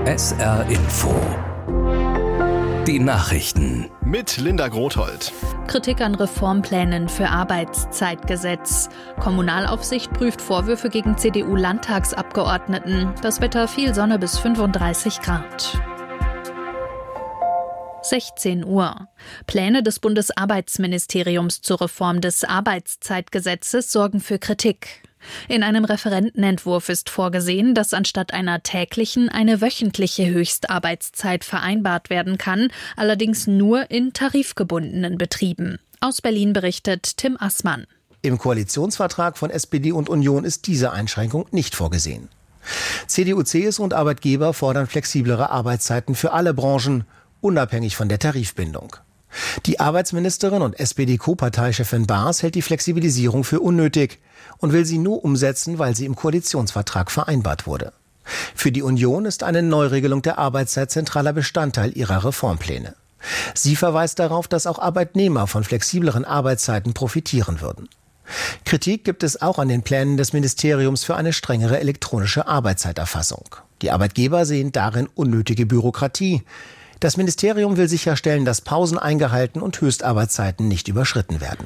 SR Info. Die Nachrichten. Mit Linda Grothold. Kritik an Reformplänen für Arbeitszeitgesetz. Kommunalaufsicht prüft Vorwürfe gegen CDU-Landtagsabgeordneten. Das Wetter viel Sonne bis 35 Grad. 16 Uhr. Pläne des Bundesarbeitsministeriums zur Reform des Arbeitszeitgesetzes sorgen für Kritik. In einem Referentenentwurf ist vorgesehen, dass anstatt einer täglichen eine wöchentliche Höchstarbeitszeit vereinbart werden kann, allerdings nur in tarifgebundenen Betrieben. Aus Berlin berichtet Tim Assmann. Im Koalitionsvertrag von SPD und Union ist diese Einschränkung nicht vorgesehen. CDU, CSU und Arbeitgeber fordern flexiblere Arbeitszeiten für alle Branchen, unabhängig von der Tarifbindung. Die Arbeitsministerin und SPD-Co-Parteichefin Baas hält die Flexibilisierung für unnötig und will sie nur umsetzen, weil sie im Koalitionsvertrag vereinbart wurde. Für die Union ist eine Neuregelung der Arbeitszeit zentraler Bestandteil ihrer Reformpläne. Sie verweist darauf, dass auch Arbeitnehmer von flexibleren Arbeitszeiten profitieren würden. Kritik gibt es auch an den Plänen des Ministeriums für eine strengere elektronische Arbeitszeiterfassung. Die Arbeitgeber sehen darin unnötige Bürokratie. Das Ministerium will sicherstellen, dass Pausen eingehalten und Höchstarbeitszeiten nicht überschritten werden.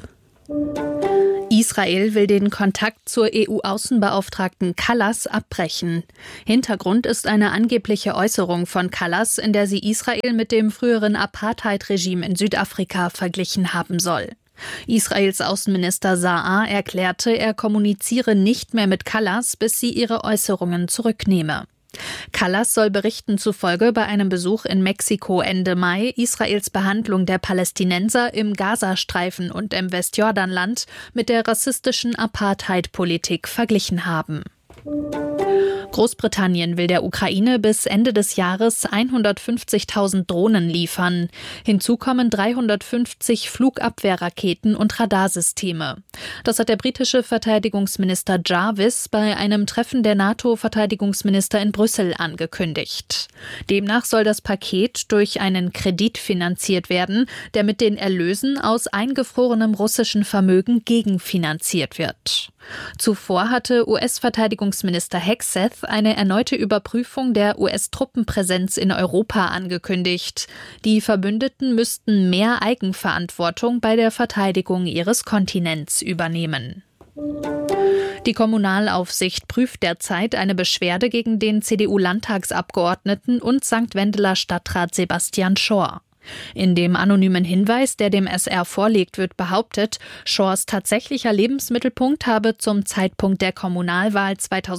Israel will den Kontakt zur EU-Außenbeauftragten Kallas abbrechen. Hintergrund ist eine angebliche Äußerung von Kallas, in der sie Israel mit dem früheren Apartheid-Regime in Südafrika verglichen haben soll. Israels Außenminister Saar erklärte, er kommuniziere nicht mehr mit Kallas, bis sie ihre Äußerungen zurücknehme. Kallas soll Berichten zufolge bei einem Besuch in Mexiko Ende Mai Israels Behandlung der Palästinenser im Gazastreifen und im Westjordanland mit der rassistischen Apartheid-Politik verglichen haben. Großbritannien will der Ukraine bis Ende des Jahres 150.000 Drohnen liefern. Hinzu kommen 350 Flugabwehrraketen und Radarsysteme. Das hat der britische Verteidigungsminister Jarvis bei einem Treffen der NATO-Verteidigungsminister in Brüssel angekündigt. Demnach soll das Paket durch einen Kredit finanziert werden, der mit den Erlösen aus eingefrorenem russischen Vermögen gegenfinanziert wird. Zuvor hatte US-Verteidigungsminister Hegseth eine erneute Überprüfung der US-Truppenpräsenz in Europa angekündigt. Die Verbündeten müssten mehr Eigenverantwortung bei der Verteidigung ihres Kontinents übernehmen. Die Kommunalaufsicht prüft derzeit eine Beschwerde gegen den CDU-Landtagsabgeordneten und St. Wendeler Stadtrat Sebastian Schor. In dem anonymen Hinweis, der dem SR vorliegt, wird behauptet, Schors tatsächlicher Lebensmittelpunkt habe zum Zeitpunkt der Kommunalwahl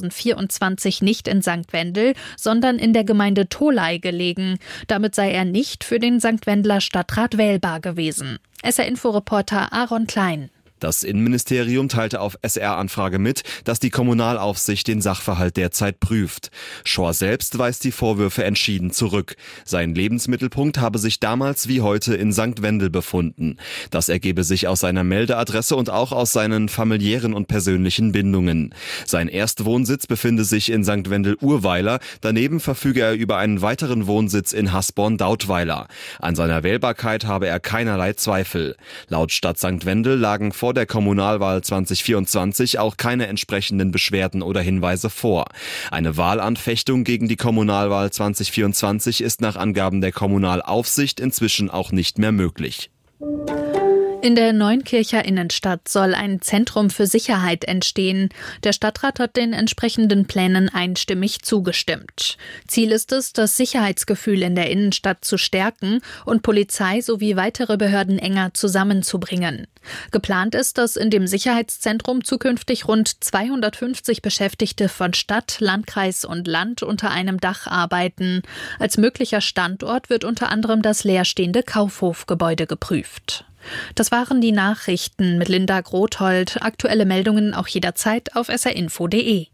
2024 nicht in St. Wendel, sondern in der Gemeinde Tholey gelegen. Damit sei er nicht für den St. Wendeler Stadtrat wählbar gewesen. SR-Info-Reporter Aaron Klein. Das Innenministerium teilte auf SR-Anfrage mit, dass die Kommunalaufsicht den Sachverhalt derzeit prüft. Schor selbst weist die Vorwürfe entschieden zurück. Sein Lebensmittelpunkt habe sich damals wie heute in St. Wendel befunden. Das ergebe sich aus seiner Meldeadresse und auch aus seinen familiären und persönlichen Bindungen. Sein Erstwohnsitz befinde sich in St. Wendel-Urweiler. Daneben verfüge er über einen weiteren Wohnsitz in Hasborn-Dautweiler. An seiner Wählbarkeit habe er keinerlei Zweifel. Laut Stadt St. Wendel lagen vor der Kommunalwahl 2024 auch keine entsprechenden Beschwerden oder Hinweise vor. Eine Wahlanfechtung gegen die Kommunalwahl 2024 ist nach Angaben der Kommunalaufsicht inzwischen auch nicht mehr möglich. In der Neunkircher Innenstadt soll ein Zentrum für Sicherheit entstehen. Der Stadtrat hat den entsprechenden Plänen einstimmig zugestimmt. Ziel ist es, das Sicherheitsgefühl in der Innenstadt zu stärken und Polizei sowie weitere Behörden enger zusammenzubringen. Geplant ist, dass in dem Sicherheitszentrum zukünftig rund 250 Beschäftigte von Stadt, Landkreis und Land unter einem Dach arbeiten. Als möglicher Standort wird unter anderem das leerstehende Kaufhofgebäude geprüft. Das waren die Nachrichten mit Linda Grothold. Aktuelle Meldungen auch jederzeit auf srinfo.de.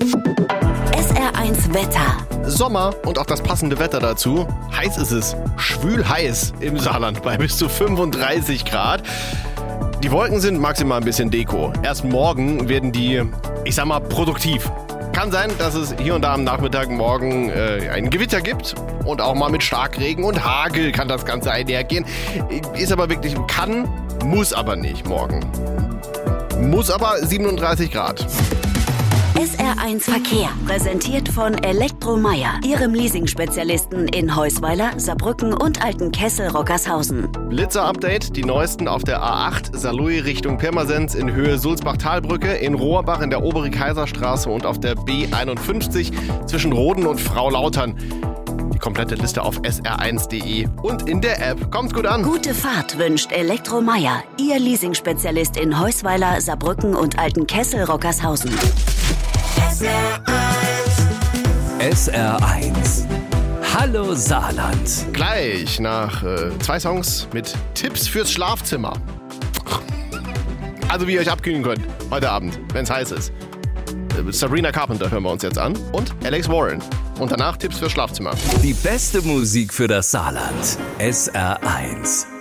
SR1 Wetter. Sommer und auch das passende Wetter dazu. Heiß ist es. Schwül heiß im Saarland bei bis zu 35 Grad. Die Wolken sind maximal ein bisschen Deko. Erst morgen werden die, produktiv. Kann sein, dass es hier und da am Nachmittag morgen ein Gewitter gibt und auch mal mit Starkregen und Hagel kann das Ganze einhergehen. Ist aber wirklich, muss aber nicht morgen. Muss aber 37 Grad. SR1 Verkehr, präsentiert von Elektromeyer, Ihrem Leasing-Spezialisten in Heusweiler, Saarbrücken und Altenkessel-Rockershausen. Blitzer-Update, die neuesten auf der A8 Saarlouis Richtung Pirmasens in Höhe Sulzbach-Talbrücke, in Rohrbach in der Obere-Kaiserstraße und auf der B51 zwischen Roden und Frau-Lautern. Die komplette Liste auf sr1.de und in der App. Kommt's gut an. Gute Fahrt wünscht Elektromeyer, Ihr Leasing-Spezialist in Heusweiler, Saarbrücken und Altenkessel-Rockershausen. SR1. Hallo Saarland. Gleich nach 2 Songs mit Tipps fürs Schlafzimmer. Also wie ihr euch abkühlen könnt heute Abend, wenn es heiß ist. Sabrina Carpenter hören wir uns jetzt an und Alex Warren. Und danach Tipps fürs Schlafzimmer. Die beste Musik für das Saarland. SR1.